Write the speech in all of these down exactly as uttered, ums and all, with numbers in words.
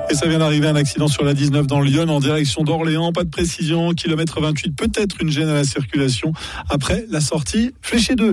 Et ça vient d'arriver, un accident sur la dix-neuf dans Lyon en direction d'Orléans. Pas de précision, kilomètre vingt-huit, peut-être une gêne à la circulation après la sortie Fléché deux.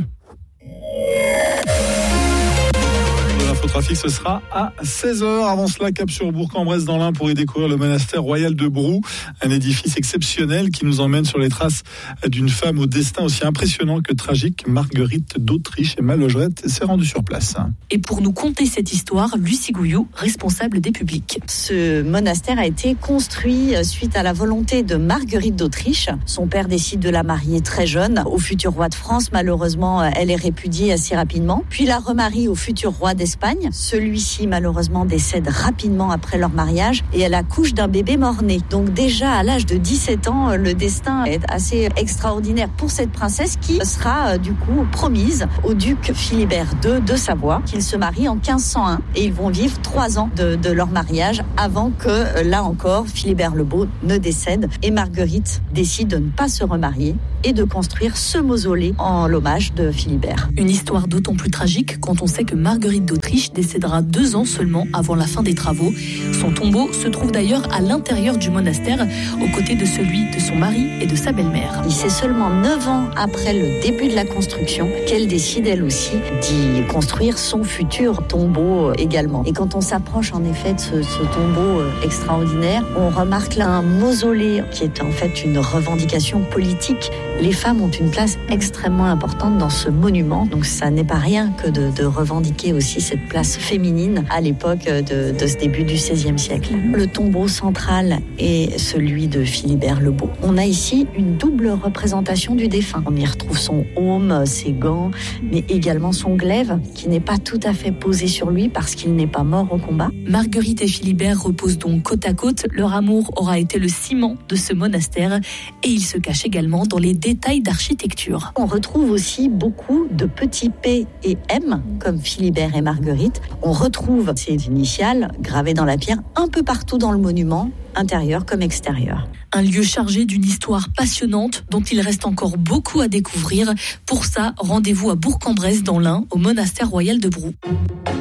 L'infotrafic, ce sera à seize heures. Avant cela, cap sur Bourg-en-Bresse dans l'Ain pour y découvrir le monastère royal de Brou, un édifice exceptionnel qui nous emmène sur les traces d'une femme au destin aussi impressionnant que tragique. Marguerite d'Autriche, et Malogette s'est rendue sur place. Et pour nous conter cette histoire, Lucie Gouillou, responsable des publics. Ce monastère a été construit suite à la volonté de Marguerite d'Autriche. Son père décide de la marier très jeune au futur roi de France. Malheureusement, elle est répudiée assez rapidement. Puis la remarie au futur roi d'Espagne. Celui-ci, malheureusement, décède rapidement après leur mariage et elle accouche d'un bébé mort-né. Donc déjà, à l'âge de dix-sept ans, le destin est assez extraordinaire pour cette princesse qui sera du coup promise au duc Philibert deux de Savoie, qu'ils se marient en quinze cent un et ils vont vivre trois ans de, de leur mariage avant que, là encore, Philibert le Beau ne décède et Marguerite décide de ne pas se remarier et de construire ce mausolée en l'hommage de Philibert. Une histoire d'autant plus tragique quand on sait que Marguerite d'Autriche décédera deux ans seulement avant la fin des travaux. Son tombeau se trouve d'ailleurs à l'intérieur du monastère, aux côtés de celui de son mari et de sa belle-mère. Et c'est seulement neuf ans après le début de la construction qu'elle décide elle aussi d'y construire son futur tombeau également. Et quand on s'approche en effet de ce, ce tombeau extraordinaire, on remarque là un mausolée qui est en fait une revendication politique. Les femmes ont une place extrêmement importante dans ce monument, donc ça n'est pas rien que de, de revendiquer aussi cette place féminine à l'époque de, de ce début du seizième siècle. Le tombeau central est celui de Philibert le Beau. On a ici une double représentation du défunt. On y retrouve son aume, ses gants, mais également son glaive qui n'est pas tout à fait posé sur lui parce qu'il n'est pas mort au combat. Marguerite et Philibert reposent donc côte à côte. Leur amour aura été le ciment de ce monastère et il se cache également dans les détails d'architecture. On retrouve aussi beaucoup de petits P et M comme Philibert et Marguerite. On retrouve ces initiales gravées dans la pierre un peu partout dans le monument, intérieur comme extérieur. Un lieu chargé d'une histoire passionnante dont il reste encore beaucoup à découvrir. Pour ça, rendez-vous à Bourg-en-Bresse dans l'Ain, au monastère royal de Brou.